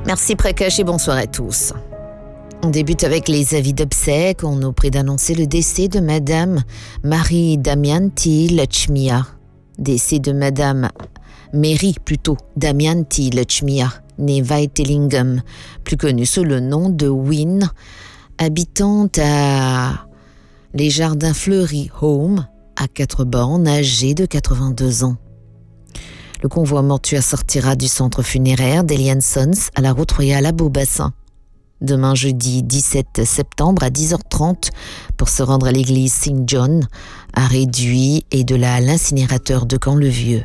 Merci Prakash et bonsoir à tous. On débute avec les avis d'obsèques. On nous prie d'annoncer le décès de Madame Marie Damayanti Lakshmiya. Décès de Madame Mary Damayanti Lakshmiya, née Vaitelingam, plus connue sous le nom de Wynne, habitante à Les Jardins Fleuris Home, à 4 bornes, âgée de 82 ans. Le convoi mortuaire sortira du centre funéraire d'Elian Sons à la route royale à Beaubassin. Demain jeudi 17 septembre à 10h30 pour se rendre à l'église Saint John à Réduit et de là à l'incinérateur de Camp-le-Vieux.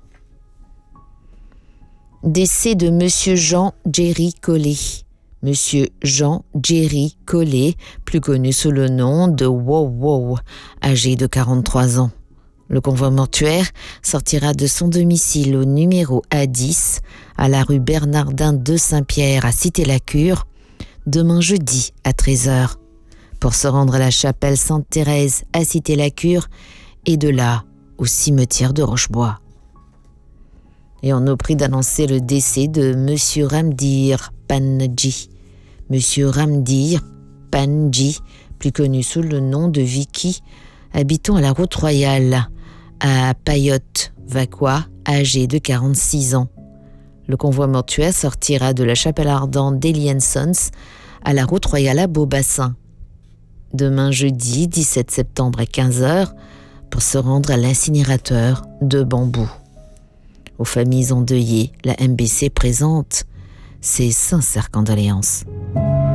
Décès de Monsieur Jean Jerry Collet. Monsieur Jean Jerry Collet, plus connu sous le nom de Wow Wow, âgé de 43 ans. Le convoi mortuaire sortira de son domicile au numéro A10 à la rue Bernardin de Saint-Pierre à Cité-la-Cure demain jeudi à 13h pour se rendre à la chapelle Sainte-Thérèse à Cité-la-Cure et de là au cimetière de Rochebois. Et on nous prie d'annoncer le décès de Monsieur Ramdir Panji. Monsieur Ramdir Panji, plus connu sous le nom de Vicky, habitant à la route royale à Payotte-Vacquois, âgé de 46 ans. Le convoi mortuaire sortira de la chapelle ardente d'Elian Sons à la route royale à Beaubassin. Demain jeudi 17 septembre à 15h pour se rendre à l'incinérateur de Bambou. Aux familles endeuillées, la MBC présente ses sincères condoléances.